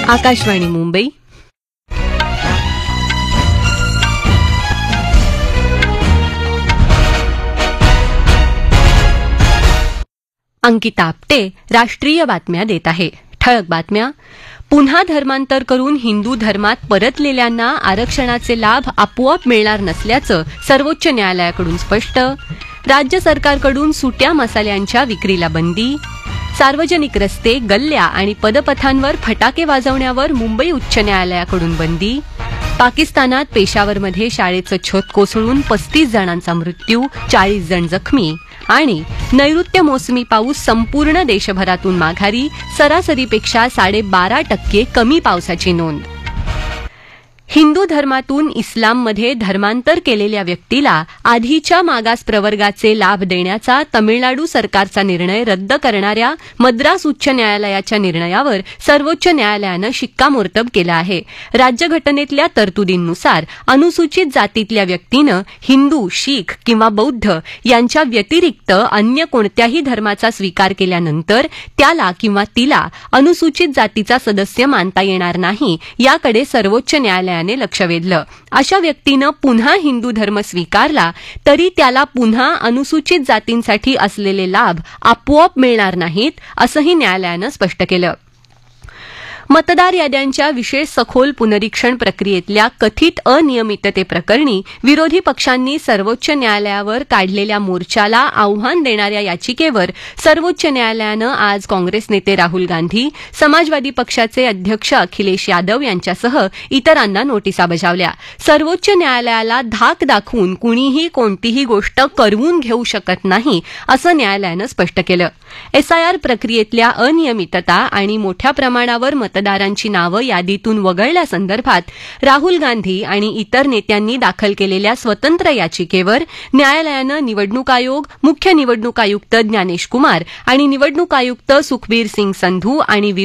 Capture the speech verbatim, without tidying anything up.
आकाशवाणी मुंबई. अंकिता आपटे राष्ट्रीय बातम्या देत आहे. ठळक बातम्या. पुन्हा धर्मांतर करून हिंदू धर्मात परतलेल्यांना आरक्षणाचे लाभ आपोआप मिळणार नसल्याचं सर्वोच्च न्यायालयाकडून स्पष्ट. राज्य सरकारकडून सुट्या मसाल्यांच्या विक्रीला बंदी. सार्वजनिक रस्ते, गल्ल्या आणि पदपथांवर फटाके वाजवण्यावर मुंबई उच्च न्यायालयाकडून बंदी. पाकिस्तानात पेशावरमध्ये शाळेचं छत कोसळून पस्तीस जणांचा मृत्यू, चाळीस जण जखमी. आणि नैऋत्य मोसमी पाऊस संपूर्ण देशभरातून माघारी, सरासरीपेक्षा साडेबारा टक्के कमी पावसाची नोंद. हिंदू धर्मातून इस्लाममध्ये धर्मांतर केलेल्या व्यक्तीला आधीच्या मागास प्रवर्गाचे लाभ देण्याचा तमिळनाडू सरकारचा निर्णय रद्द करणाऱ्या मद्रास उच्च न्यायालयाच्या निर्णयावर सर्वोच्च न्यायालयानं शिक्कामोर्तब केलं आहे. राज्यघटनेतल्या तरतुदींनुसार अनुसूचित जातीतल्या व्यक्तीनं हिंदू, शीख किंवा बौद्ध यांच्या व्यतिरिक्त अन्य कोणत्याही धर्माचा स्वीकार केल्यानंतर त्याला किंवा तिला अनुसूचित जातीचा सदस्य मानता येणार नाही, याकडे सर्वोच्च न्यायालयाने लक्ष वेधलं. अशा व्यक्तीनं पुन्हा हिंदू धर्म स्वीकारला तरी त्याला पुन्हा अनुसूचित जातींसाठी असलेले लाभ आपोआप मिळणार नाहीत, असंही न्यायालयानं स्पष्ट केलं. मतदार याद्यांच्या विशेष सखोल पुनरीक्षण प्रक्रियेतल्या कथित अनियमिततेप्रकरणी विरोधी पक्षांनी सर्वोच्च न्यायालयावर काढलेल्या मोर्चाला आव्हान देणाऱ्या याचिकेवर सर्वोच्च न्यायालयानं आज काँग्रेस नेते राहुल गांधी, समाजवादी पक्षाचे अध्यक्ष अखिलेश यादव यांच्यासह इतरांना नोटिसा बजावल्या. सर्वोच्च न्यायालयाला धाक दाखवून कुणीही कोणतीही गोष्ट करवून घेऊ शकत नाही, असं न्यायालयानं स्पष्ट केलं. एसआयआर प्रक्रियेतल्या अनियमितता आणि मोठ्या प्रमाणावर मतदारांची नावं यादीतून वगळल्यासंदर्भात राहुल गांधी आणि इतर नेत्यांनी दाखल केलेल्या स्वतंत्र याचिकेवर न्यायालयानं निवडणूक आयोग, मुख्य निवडणूक आयुक्त ज्ञानेश कुमार आणि निवडणूक आयुक्त सुखबीर सिंग संधू आणि